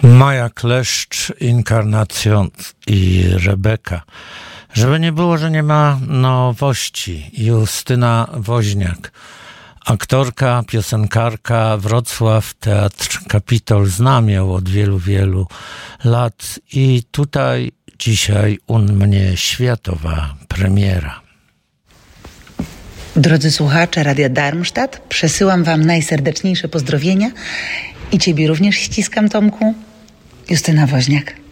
Maja Kleszcz, Inkarnacjon i Rebeka. Żeby nie było, że nie ma nowości. Justyna Woźniak, aktorka, piosenkarka, Wrocław, Teatr Kapitol, znam ją od wielu, wielu lat i tutaj dzisiaj u mnie światowa premiera. Drodzy słuchacze Radia Darmstadt, przesyłam wam najserdeczniejsze pozdrowienia i ciebie również ściskam, Tomku. Justyna Woźniak.